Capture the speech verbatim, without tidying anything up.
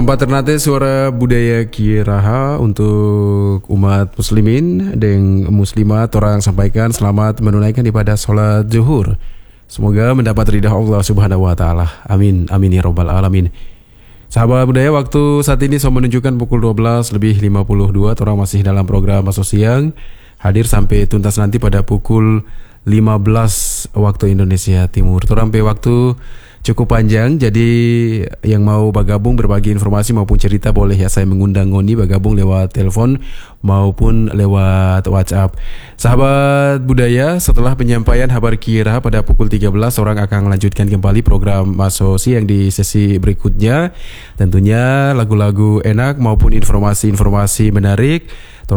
Trompa ternate suara budaya Kiraha untuk umat muslimin dan muslimat, orang sampaikan selamat menunaikan ibadah sholat zuhur. Semoga mendapat ridha Allah subhanahu wa ta'ala. Amin, amin ya rabbal alamin. Sahabat budaya, waktu saat ini saya menunjukkan pukul dua belas lebih lima puluh dua. Orang masih dalam program Masuk Siang, hadir sampai tuntas nanti pada pukul lima belas waktu Indonesia Timur. Orang sampai waktu cukup panjang, jadi yang mau bergabung berbagi informasi maupun cerita boleh ya, saya mengundang Ngoni bergabung lewat telepon maupun lewat WhatsApp. Sahabat budaya, setelah penyampaian kabar Kira pada pukul tiga belas, orang akan melanjutkan kembali program Masuk Siang di sesi berikutnya. Tentunya lagu-lagu enak maupun informasi-informasi menarik